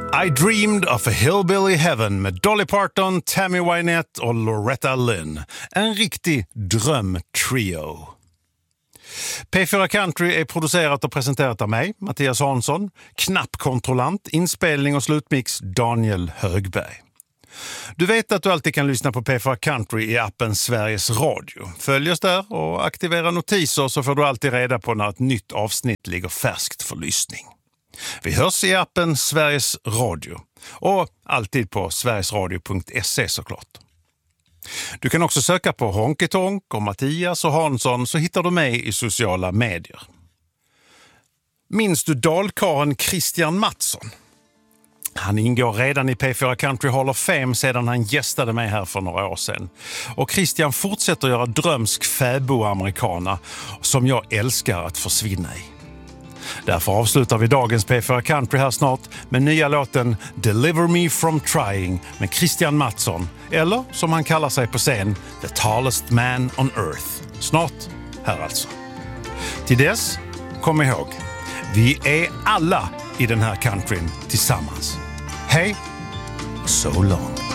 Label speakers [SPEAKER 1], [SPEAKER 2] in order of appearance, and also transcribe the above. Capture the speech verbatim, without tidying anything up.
[SPEAKER 1] I Dreamed of a Hillbilly Heaven med Dolly Parton, Tammy Wynette och Loretta Lynn. En riktig drömtrio. P fyra Country är producerat och presenterat av mig, Mattias Hansson, knappkontrollant, inspelning och slutmix Daniel Högberg. Du vet att du alltid kan lyssna på P fyra Country i appen Sveriges Radio. Följ oss där och aktivera notiser så får du alltid reda på när ett nytt avsnitt ligger färskt för lyssning. Vi hörs i appen Sveriges Radio och alltid på sverigesradio punkt se såklart. Du kan också söka på Honky Tonk och Mattias och Hansson så hittar du mig i sociala medier. Minns du dalkaren Christian Mattsson? Han ingår redan i P fyra Country Hall of Fame sedan han gästade mig här för några år sedan. Och Christian fortsätter göra drömsk fäbo-americana som jag älskar att försvinna i. Därför avslutar vi dagens P fyra Country här snart med nya låten Deliver Me From Trying med Christian Mattsson, eller som han kallar sig på scen, The Tallest Man on Earth. Snart här alltså. Till dess, kom ihåg, vi är alla i den här countryn tillsammans. Hej, so long.